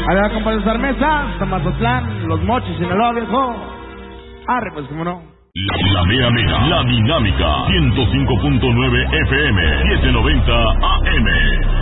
Allá, compa de Sarmesa, Mazatlán, Los Mochis, Sinaloa, viejo. Arre, pues, cómo no. La mera mera, la dinámica, 105.9 FM, 790 AM.